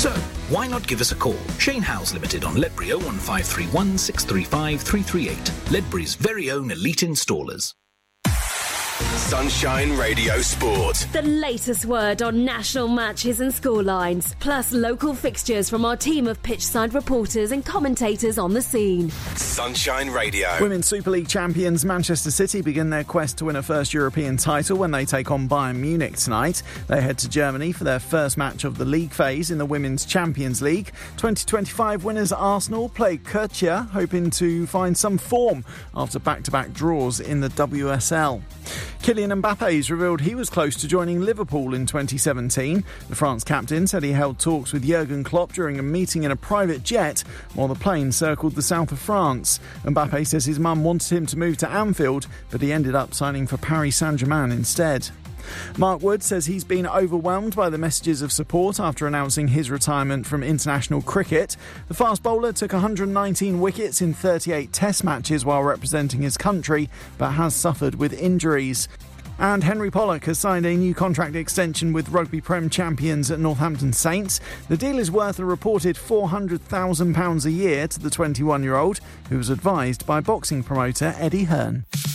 So, why not give us a call? Shane Howes Limited on Ledbury 01531 635 338. Ledbury's very own elite installers. Sunshine Radio Sport. The latest word on national matches and scorelines, plus local fixtures from our team of pitchside reporters and commentators on the scene. Sunshine Radio. Women's Super League champions Manchester City begin their quest to win a first European title when they take on Bayern Munich tonight. They head to Germany for their first match of the league phase in the Women's Champions League. 2025 winners Arsenal play Kirchia, hoping to find some form after back-to-back draws in the WSL. Kylian Mbappe's revealed he was close to joining Liverpool in 2017. The France captain said he held talks with Jurgen Klopp during a meeting in a private jet while the plane circled the south of France. Mbappe says his mum wanted him to move to Anfield, but he ended up signing for Paris Saint-Germain instead. Mark Wood says he's been overwhelmed by the messages of support after announcing his retirement from international cricket. The fast bowler took 119 wickets in 38 test matches while representing his country, but has suffered with injuries. And Henry Pollock has signed a new contract extension with Rugby Prem champions at Northampton Saints. The deal is worth a reported £400,000 a year to the 21-year-old, who was advised by boxing promoter Eddie Hearn.